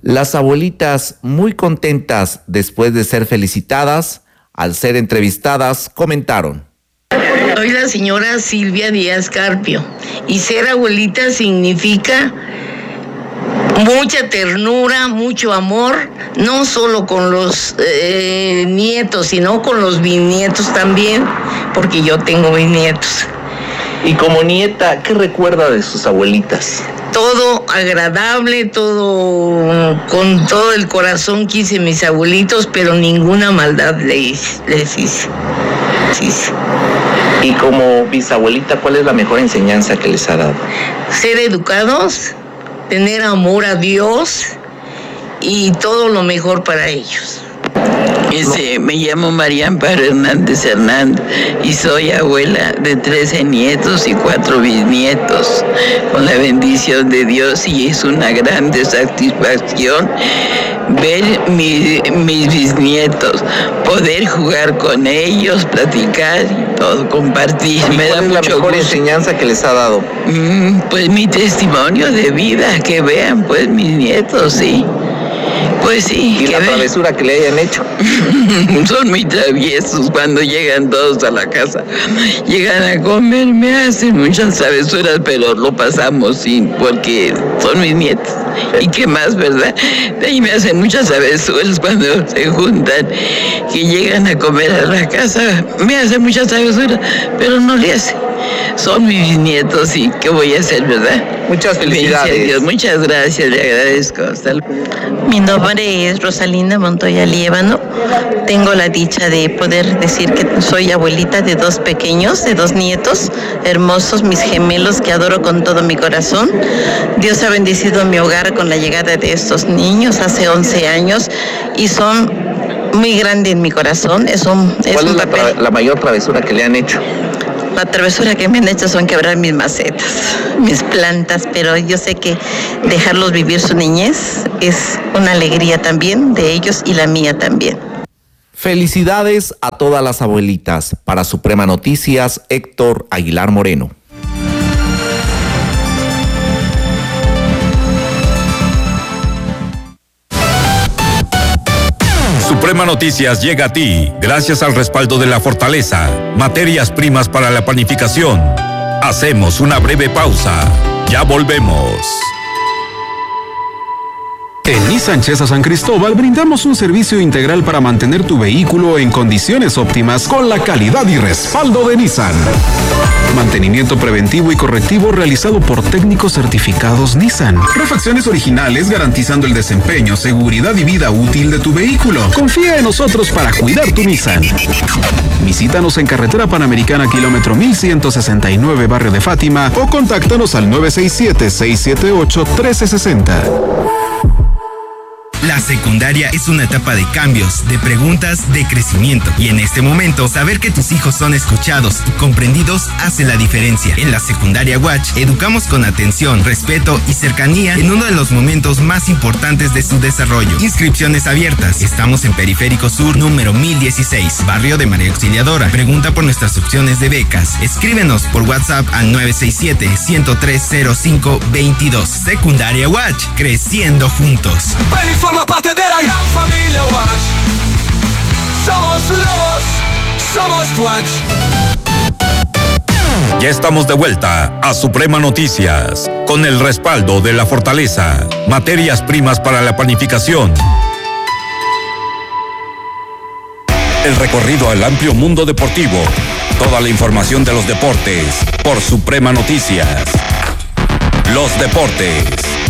Las abuelitas, muy contentas después de ser felicitadas, al ser entrevistadas, comentaron. Soy la señora Silvia Díaz Carpio y ser abuelita significa mucha ternura, mucho amor, no solo con los nietos, sino con los bisnietos también, porque yo tengo bisnietos. Y como nieta, ¿qué recuerda de sus abuelitas? Todo agradable, todo con todo el corazón quise mis abuelitos, pero ninguna maldad les hice. Sí. Y como bisabuelita, ¿cuál es la mejor enseñanza que les ha dado? Ser educados, tener amor a Dios y todo lo mejor para ellos. Me llamo María Amparo Hernández y soy abuela de 13 nietos y 4 bisnietos, con la bendición de Dios, y es una grande satisfacción ver mis bisnietos, poder jugar con ellos, platicar y todo, compartir. Me da mucho gusto. ¿Cuál es la mejor enseñanza que les ha dado? Pues mi testimonio de vida, que vean pues mis nietos, sí. Pues sí. ¿Y la travesura que le hayan hecho? Son muy traviesos cuando llegan todos a la casa. Llegan a comer, me hacen muchas travesuras, pero lo pasamos sin, porque son mis nietos. ¿Y qué más, verdad? De ahí me hacen muchas travesuras cuando se juntan, que llegan a comer a la casa. Me hacen muchas travesuras, pero no le hacen. Son mis nietos y ¿qué voy a hacer, verdad? Muchas felicidades. Dios, muchas gracias, le agradezco. Mi nombre es Rosalinda Montoya Liévano. Tengo la dicha de poder decir que soy abuelita de 2 pequeños, de 2 nietos hermosos, mis gemelos que adoro con todo mi corazón. Dios ha bendecido mi hogar con la llegada de estos niños hace 11 años y son muy grandes en mi corazón. ¿Cuál es la mayor travesura que le han hecho? La travesura que me han hecho son quebrar mis macetas, mis plantas, pero yo sé que dejarlos vivir su niñez es una alegría también de ellos y la mía también. Felicidades a todas las abuelitas. Para Suprema Noticias, Héctor Aguilar Moreno. Suprema Noticias llega a ti gracias al respaldo de La Fortaleza, materias primas para la panificación. Hacemos una breve pausa. Ya volvemos. En Nissan Chesa San Cristóbal brindamos un servicio integral para mantener tu vehículo en condiciones óptimas con la calidad y respaldo de Nissan. Mantenimiento preventivo y correctivo realizado por técnicos certificados Nissan. Refacciones originales garantizando el desempeño, seguridad y vida útil de tu vehículo. Confía en nosotros para cuidar tu Nissan. Visítanos en Carretera Panamericana, kilómetro 1169, Barrio de Fátima, o contáctanos al 967-678-1360. La secundaria es una etapa de cambios, de preguntas, de crecimiento. Y en este momento, saber que tus hijos son escuchados y comprendidos hace la diferencia. En la Secundaria Watch, educamos con atención, respeto y cercanía en uno de los momentos más importantes de su desarrollo. Inscripciones abiertas. Estamos en Periférico Sur, número 1016, Barrio de María Auxiliadora. Pregunta por nuestras opciones de becas. Escríbenos por WhatsApp al 967-103-0522. Secundaria Watch, creciendo juntos. Forma parte de la gran familia Watch. Somos lobos, somos Watch. Ya estamos de vuelta a Suprema Noticias, con el respaldo de La Fortaleza, materias primas para la panificación. El recorrido al amplio mundo deportivo. Toda la información de los deportes por Suprema Noticias. Los deportes.